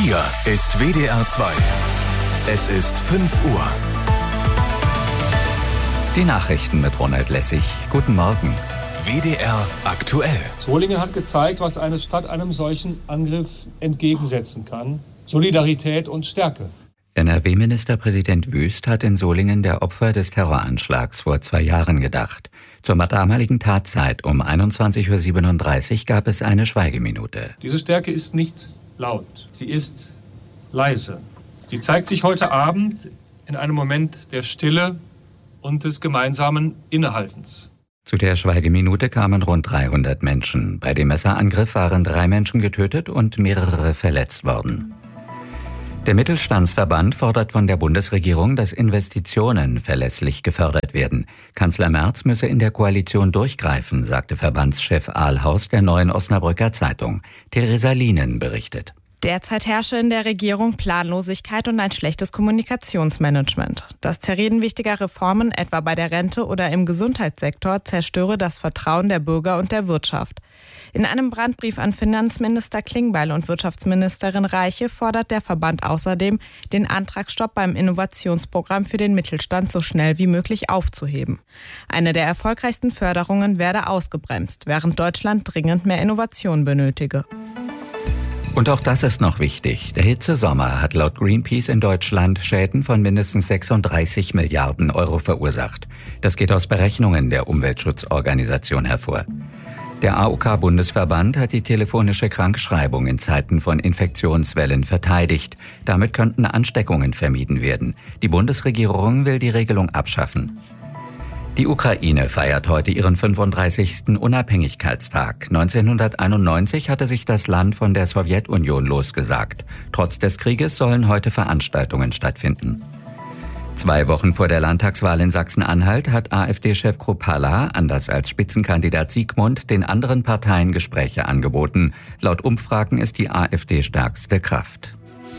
Hier ist WDR 2. Es ist 5 Uhr. Die Nachrichten mit Ronald Lessig. Guten Morgen. WDR aktuell. Solingen hat gezeigt, was eine Stadt einem solchen Angriff entgegensetzen kann. Solidarität und Stärke. NRW-Ministerpräsident Wüst hat in Solingen der Opfer des Terroranschlags vor 2 Jahren gedacht. Zur damaligen Tatzeit um 21.37 Uhr gab es eine Schweigeminute. Diese Stärke ist nicht laut, sie ist leise. Sie zeigt sich heute Abend in einem Moment der Stille und des gemeinsamen Innehaltens. Zu der Schweigeminute kamen rund 300 Menschen. Bei dem Messerangriff waren 3 Menschen getötet und mehrere verletzt worden. Der Mittelstandsverband fordert von der Bundesregierung, dass Investitionen verlässlich gefördert werden. Kanzler Merz müsse in der Koalition durchgreifen, sagte Verbandschef Ahlhaus der Neuen Osnabrücker Zeitung. Theresa Lienen berichtet. Derzeit herrsche in der Regierung Planlosigkeit und ein schlechtes Kommunikationsmanagement. Das Zerreden wichtiger Reformen, etwa bei der Rente oder im Gesundheitssektor, zerstöre das Vertrauen der Bürger und der Wirtschaft. In einem Brandbrief an Finanzminister Klingbeil und Wirtschaftsministerin Reiche fordert der Verband außerdem, den Antragsstopp beim Innovationsprogramm für den Mittelstand so schnell wie möglich aufzuheben. Eine der erfolgreichsten Förderungen werde ausgebremst, während Deutschland dringend mehr Innovation benötige. Und auch das ist noch wichtig. Der Hitzesommer hat laut Greenpeace in Deutschland Schäden von mindestens 36 Milliarden Euro verursacht. Das geht aus Berechnungen der Umweltschutzorganisation hervor. Der AOK-Bundesverband hat die telefonische Krankschreibung in Zeiten von Infektionswellen verteidigt. Damit könnten Ansteckungen vermieden werden. Die Bundesregierung will die Regelung abschaffen. Die Ukraine feiert heute ihren 35. Unabhängigkeitstag. 1991 hatte sich das Land von der Sowjetunion losgesagt. Trotz des Krieges sollen heute Veranstaltungen stattfinden. 2 Wochen vor der Landtagswahl in Sachsen-Anhalt hat AfD-Chef Kruppalla, anders als Spitzenkandidat Siegmund, den anderen Parteien Gespräche angeboten. Laut Umfragen ist die AfD stärkste Kraft.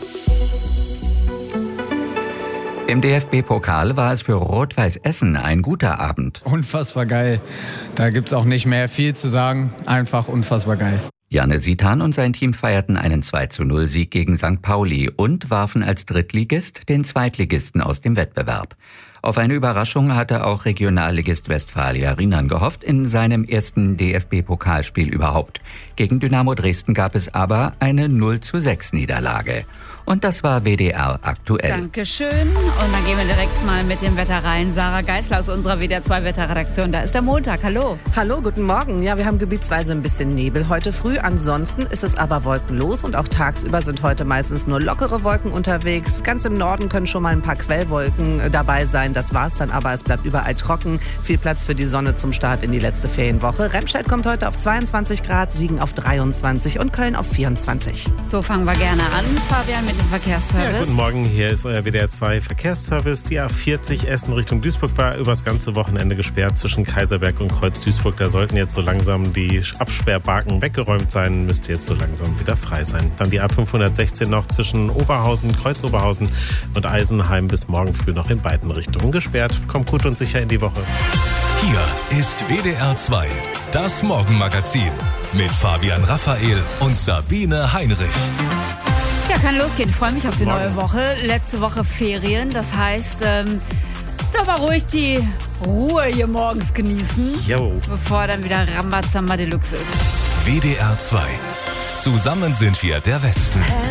Im DFB-Pokal war es für Rot-Weiß Essen ein guter Abend. Unfassbar geil. Da gibt's auch nicht mehr viel zu sagen. Einfach unfassbar geil. Janne Sitan und sein Team feierten einen 2:0-Sieg gegen St. Pauli und warfen als Drittligist den Zweitligisten aus dem Wettbewerb. Auf eine Überraschung hatte auch Regionalligist Westfalia Riemann gehofft in seinem ersten DFB-Pokalspiel überhaupt. Gegen Dynamo Dresden gab es aber eine 0:6-Niederlage. Und das war WDR aktuell. Dankeschön. Und dann gehen wir direkt mal mit dem Wetter rein. Sarah Geisler aus unserer WDR 2 Wetterredaktion. Da ist der Montag. Hallo. Hallo, guten Morgen. Ja, wir haben gebietsweise ein bisschen Nebel heute früh. Ansonsten ist es aber wolkenlos und auch tagsüber sind heute meistens nur lockere Wolken unterwegs. Ganz im Norden können schon mal ein paar Quellwolken dabei sein. Das war's dann aber. Es bleibt überall trocken. Viel Platz für die Sonne zum Start in die letzte Ferienwoche. Remscheid kommt heute auf 22 Grad, Siegen auf 23 und Köln auf 24. So fangen wir gerne an. Fabian mit dem Verkehrsservice. Ja, guten Morgen, hier ist euer WDR 2 Verkehrsservice. Die A40 Essen Richtung Duisburg war übers ganze Wochenende gesperrt zwischen Kaiserberg und Kreuz Duisburg. Da sollten jetzt so langsam die Absperrbarken weggeräumt sein, müsste jetzt so langsam wieder frei sein. Dann die A516 noch zwischen Oberhausen, Kreuz Oberhausen und Eisenheim bis morgen früh noch in beiden Richtungen gesperrt. Kommt gut und sicher in die Woche. Hier ist WDR 2, das Morgenmagazin mit Fabian Raphael und Sabine Heinrich. Ja, kann losgehen. Ich freue mich auf die neue Woche. Letzte Woche Ferien. Das heißt, aber ruhig die Ruhe hier morgens genießen, bevor dann wieder Rambazamba Deluxe ist. WDR 2. Zusammen sind wir der Westen.